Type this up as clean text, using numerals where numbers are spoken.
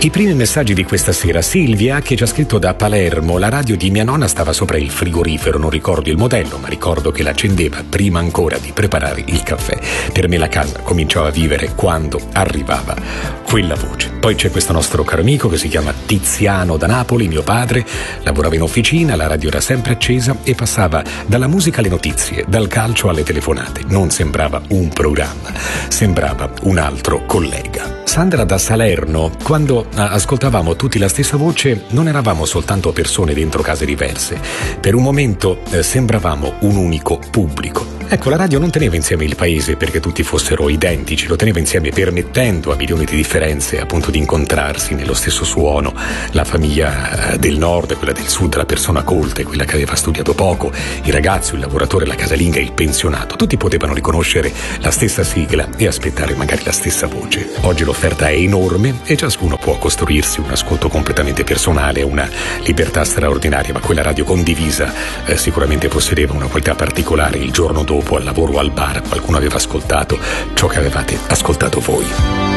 I primi messaggi di questa sera. Silvia, che ci ha scritto da Palermo: la radio di mia nonna stava sopra il frigorifero, non ricordo il modello, ma ricordo che l'accendeva prima ancora di preparare il caffè. Per me la casa cominciava a vivere quando arrivava quella voce. Poi c'è questo nostro caro amico che si chiama Tiziano da Napoli. Mio padre lavorava in officina, la radio era sempre accesa e passava dalla musica alle notizie, dal calcio alle telefonate. Non sembrava un programma, sembrava un altro collega. Sandra da Salerno: quando ascoltavamo tutti la stessa voce non eravamo soltanto persone dentro case diverse, per un momento sembravamo un unico pubblico. Ecco, la radio non teneva insieme il paese perché tutti fossero identici, lo teneva insieme permettendo a milioni di differenze appunto di incontrarsi nello stesso suono. La famiglia del nord, quella del sud, la persona colta e quella che aveva studiato poco, il ragazzo, il lavoratore, la casalinga, il pensionato, tutti potevano riconoscere la stessa sigla e aspettare magari la stessa voce. Oggi l'offerta è enorme e ciascuno può costruirsi un ascolto completamente personale, una libertà straordinaria, ma quella radio condivisa sicuramente possedeva una qualità particolare. Il giorno dopo, al lavoro o al bar, qualcuno aveva ascoltato ciò che avevate ascoltato voi.